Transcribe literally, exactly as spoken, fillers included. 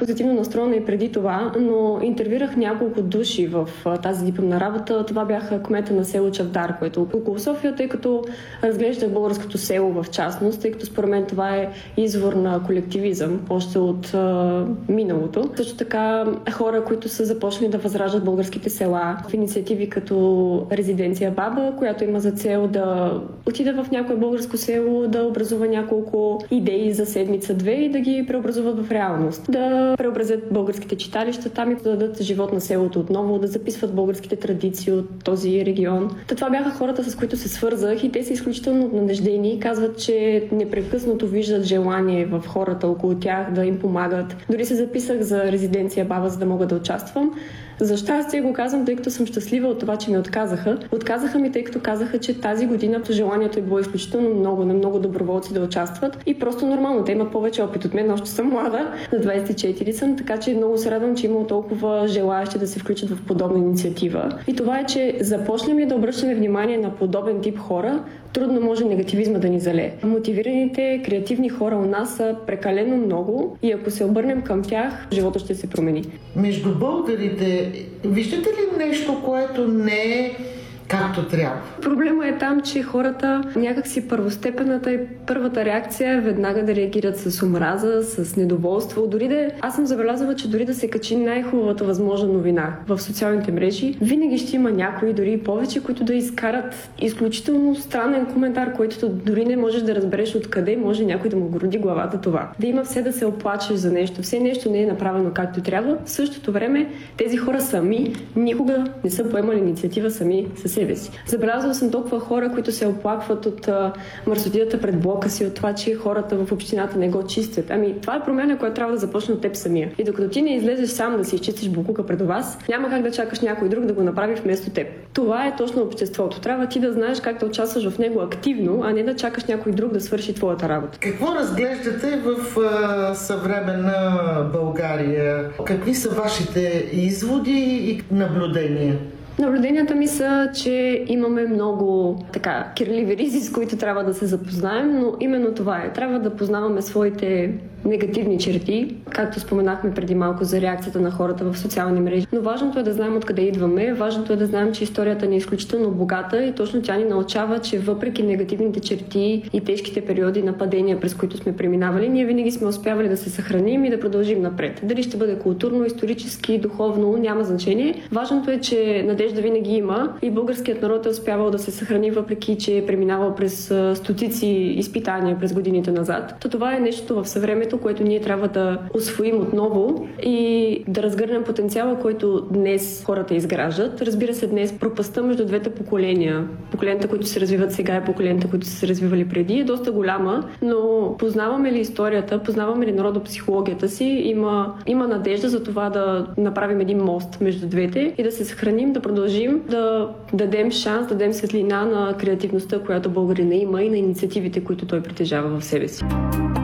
позитивно настроена и преди това, но интервюрах няколко души в тази дипломна работа. Това бяха кмета на село Чавдар, което е около София, тъй като разглеждах българското село в частност, тъй като според мен това е извор на колективизъм, още от а, миналото. Също така хора, които са започнали да възраждат българските села в инициативи като Резиденция Баба, която има за цел да отиде в някое българско село, да образува няколко идеи за седмица-две и да ги преобразуват в реалност. Да преобразят българските читалища там и да дадат живот на селото отново, да записват българските традиции от този регион. Та това бяха хората, с които се свързах и те са изключително надеждени. Казват, че непрекъснато виждат желание в хората около тях да им помагат. Дори се записах за Резиденция Баба, за да мога да участвам. За щастие го казвам, тъй като съм щастлива от това, че ми отказаха. Отказаха ми, тъй като казаха, че тази година желанието е било изключително много, на много доброволци да участват и просто нормално. Те имат повече опит от мен, още съм млада, на двадесет и четири съм, така че много се радвам, че има толкова желаящи да се включат в подобна инициатива. И това е, че започнем ли да обръщаме внимание на подобен тип хора, трудно може негативизма да ни залее. Мотивираните, креативни хора у нас са прекалено много и ако се обърнем към тях, живота ще се промени. Между българите, виждате ли нещо, което не е както трябва? Проблема е там, че хората някакси първостепенната и първата реакция е веднага да реагират с омраза, с недоволство. Дори да аз съм забелязала, че дори да се качи най-хубавата възможна новина в социалните мрежи, винаги ще има някои, дори и повече, които да изкарат изключително странен коментар, който дори не можеш да разбереш откъде може някой да му гроди главата това. Да има все да се оплачеш за нещо, все нещо не е направено както трябва. В същото време тези хора сами никога не са поемали инициатива сами със себе си. Забелязала съм толкова хора, които се оплакват от а, мърсотията пред блока си, от това, че хората в общината не го чистят. Ами, това е промяна, която трябва да започне от теб самия. И докато ти не излезеш сам да си изчистиш боклука пред вас, няма как да чакаш някой друг да го направи вместо теб. Това е точно обществото. Трябва ти да знаеш как да участваш в него активно, а не да чакаш някой друг да свърши твоята работа. Какво разглеждате в а, съвременна България? Какви са вашите изводи и наблюдения? Наблюденията ми са, че имаме много така кирливи ризи, с които трябва да се запознаем, но именно това е. Трябва да познаваме своите негативни черти, както споменахме преди малко за реакцията на хората в социални мрежи. Но важното е да знаем откъде идваме, важното е да знаем, че историята ни е изключително богата и точно тя ни научава, че въпреки негативните черти и тежките периоди на падения, през които сме преминавали, ние винаги сме успявали да се съхраним и да продължим напред. Дали ще бъде културно, исторически, духовно, няма значение. Важното е, че надежда винаги има и българският народ е успявал да се съхрани, въпреки че е преминавал през стотици изпитания през годините назад. То това е нещо в съвремето, което ние трябва да усвоим отново и да разгърнем потенциала, който днес хората изграждат. Разбира се, днес пропастта между двете поколения, поколенията, които се развиват сега и поколенията, които са се развивали преди, е доста голяма, но познаваме ли историята, познаваме ли народопсихологията си, има, има надежда за това да направим един мост между двете и да се съхраним, да продължим, да дадем шанс, да дадем светлина на креативността, която българина има и на инициативите, които той притежава в себе си.